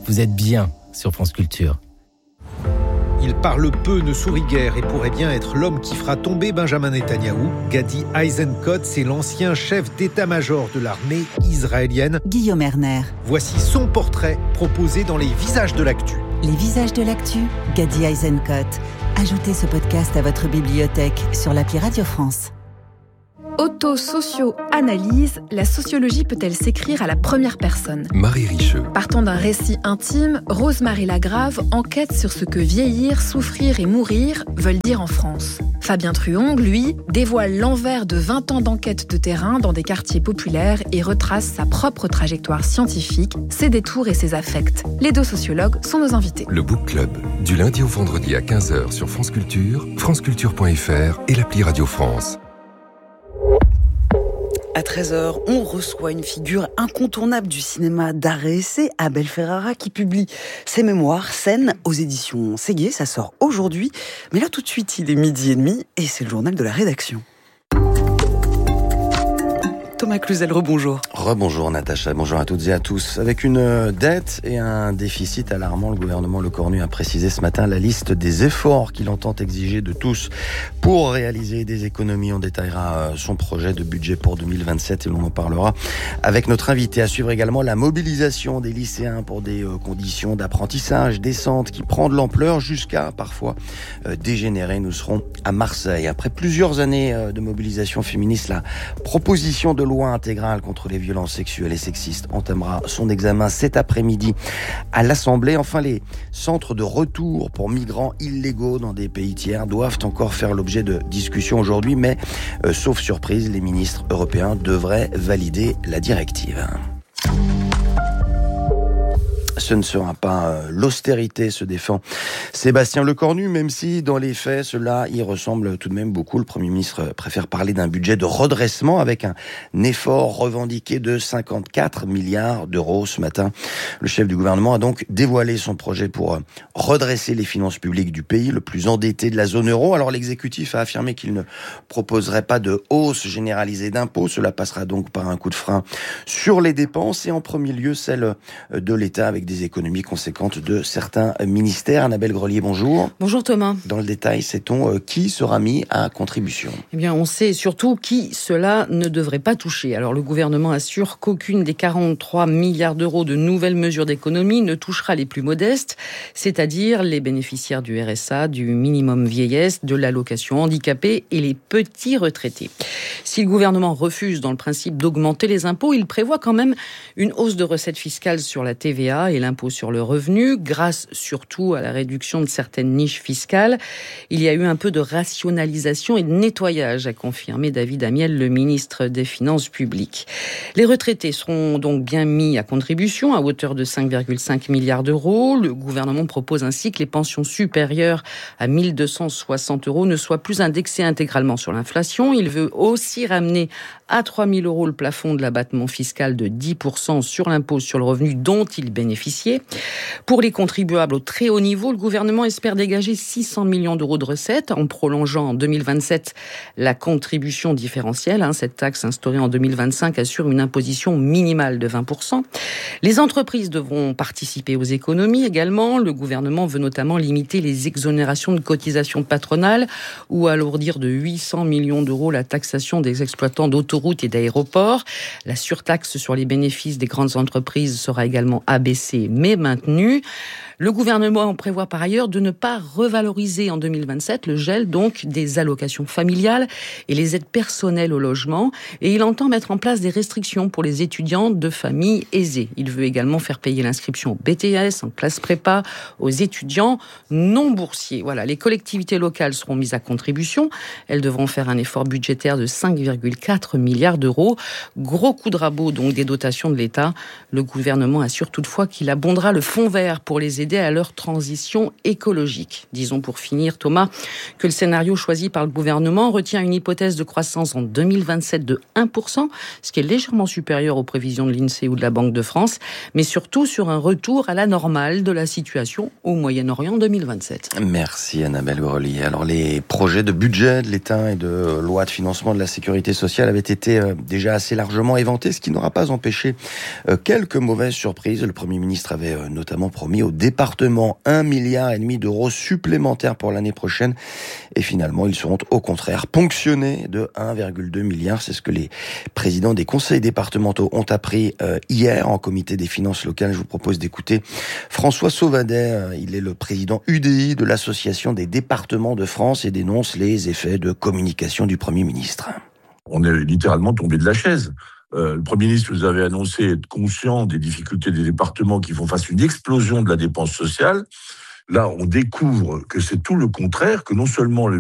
Vous êtes bien sur France Culture. Il parle peu, ne sourit guère et pourrait bien être l'homme qui fera tomber Benjamin Netanyahou. Gadi Eisenkot, c'est l'ancien chef d'état-major de l'armée israélienne. Guillaume Erner. Voici son portrait proposé dans les Visages de l'actu. Les Visages de l'actu, Gadi Eisenkot. Ajoutez ce podcast à votre bibliothèque sur l'appli Radio France. Auto-socio-analyse, la sociologie peut-elle s'écrire à la première personne ? Marie Richeux. Partant d'un récit intime, Rose-Marie Lagrave enquête sur ce que vieillir, souffrir et mourir veulent dire en France. Fabien Truong, lui, dévoile l'envers de 20 ans d'enquête de terrain dans des quartiers populaires et retrace sa propre trajectoire scientifique, ses détours et ses affects. Les deux sociologues sont nos invités. Le Book Club, du lundi au vendredi à 15h sur France Culture, franceculture.fr et l'appli Radio France. À 13h, on reçoit une figure incontournable du cinéma d'art et essai, Abel Ferrara, qui publie ses mémoires Scènes aux éditions Séguier. Ça sort aujourd'hui. Mais là, tout de suite, il est 12h30 et c'est le journal de la rédaction. Thomas Cluzel, rebonjour. Rebonjour Natacha, bonjour à toutes et à tous. Avec une dette et un déficit alarmant, le gouvernement Lecornu a précisé ce matin la liste des efforts qu'il entend exiger de tous pour réaliser des économies. On détaillera son projet de budget pour 2027 et l'on en parlera avec notre invité. À suivre également la mobilisation des lycéens pour des conditions d'apprentissage décentes qui prend de l'ampleur jusqu'à parfois dégénérer. Nous serons à Marseille. Après plusieurs années de mobilisation féministe, la proposition de loi intégrale contre les violences sexuelles et sexistes entamera son examen cet après-midi à l'Assemblée. Enfin, les centres de retour pour migrants illégaux dans des pays tiers doivent encore faire l'objet de discussions aujourd'hui, mais sauf surprise, les ministres européens devraient valider la directive. Ce ne sera pas l'austérité, se défend Sébastien Lecornu, même si dans les faits, cela y ressemble tout de même beaucoup. Le Premier ministre préfère parler d'un budget de redressement avec un effort revendiqué de 54 milliards d'euros. Ce matin, le chef du gouvernement a donc dévoilé son projet pour redresser les finances publiques du pays, le plus endetté de la zone euro. Alors l'exécutif a affirmé qu'il ne proposerait pas de hausse généralisée d'impôts. Cela passera donc par un coup de frein sur les dépenses et en premier lieu celle de l'État avec des économies conséquentes de certains ministères. Annabelle Grelier, bonjour. Bonjour Thomas. Dans le détail, sait-on qui sera mis à contribution ? Eh bien, on sait surtout qui cela ne devrait pas toucher. Alors, le gouvernement assure qu'aucune des 43 milliards d'euros de nouvelles mesures d'économie ne touchera les plus modestes, c'est-à-dire les bénéficiaires du RSA, du minimum vieillesse, de l'allocation handicapée et les petits retraités. Si le gouvernement refuse dans le principe d'augmenter les impôts, il prévoit quand même une hausse de recettes fiscales sur la TVA et l'impôt sur le revenu, grâce surtout à la réduction de certaines niches fiscales. Il y a eu un peu de rationalisation et de nettoyage, a confirmé David Amiel, le ministre des Finances publiques. Les retraités seront donc bien mis à contribution à hauteur de 5,5 milliards d'euros. Le gouvernement propose ainsi que les pensions supérieures à 1 260 euros ne soient plus indexées intégralement sur l'inflation. Il veut aussi ramener à 3 000 euros le plafond de l'abattement fiscal de 10% sur l'impôt sur le revenu dont il bénéficie. Pour les contribuables au très haut niveau, le gouvernement espère dégager 600 millions d'euros de recettes en prolongeant en 2027 la contribution différentielle. Cette taxe instaurée en 2025 assure une imposition minimale de 20%. Les entreprises devront participer aux économies également. Le gouvernement veut notamment limiter les exonérations de cotisations patronales ou alourdir de 800 millions d'euros la taxation des exploitants d'autoroutes et d'aéroports. La surtaxe sur les bénéfices des grandes entreprises sera également abaissée mais maintenue. Le gouvernement en prévoit par ailleurs de ne pas revaloriser en 2027 le gel donc des allocations familiales et les aides personnelles au logement. Et il entend mettre en place des restrictions pour les étudiants de familles aisées. Il veut également faire payer l'inscription au BTS, en classe prépa, aux étudiants non boursiers. Voilà, les collectivités locales seront mises à contribution. Elles devront faire un effort budgétaire de 5,4 milliards d'euros. Gros coup de rabot donc des dotations de l'État. Le gouvernement assure toutefois qu'il abondera le fonds vert pour les aider à leur transition écologique. Disons pour finir, Thomas, que le scénario choisi par le gouvernement retient une hypothèse de croissance en 2027 de 1%, ce qui est légèrement supérieur aux prévisions de l'INSEE ou de la Banque de France, mais surtout sur un retour à la normale de la situation au Moyen-Orient en 2027. Merci Annabelle Grelier. Alors les projets de budget de l'État et de loi de financement de la sécurité sociale avaient été déjà assez largement éventés, ce qui n'aura pas empêché quelques mauvaises surprises. Le Premier ministre ministre avait notamment promis aux départements 1,5 milliard d'euros supplémentaires pour l'année prochaine. Et finalement, ils seront au contraire ponctionnés de 1,2 milliard. C'est ce que les présidents des conseils départementaux ont appris hier en comité des finances locales. Je vous propose d'écouter François Sauvadet. Il est le président UDI de l'Association des départements de France et dénonce les effets de communication du Premier ministre. On est littéralement tombé de la chaise. Le Premier ministre nous avait annoncé être conscient des difficultés des départements qui font face à une explosion de la dépense sociale. Là, on découvre que c'est tout le contraire, que non seulement le